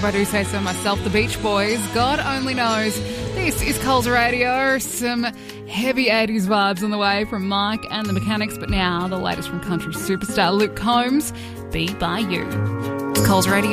if I do say so myself. The Beach Boys, God Only Knows. This is Coles Radio. Some heavy 80s vibes on the way from Mike and the Mechanics, but now the latest from country superstar Luke Combs, Be By You. It's Coles Radio.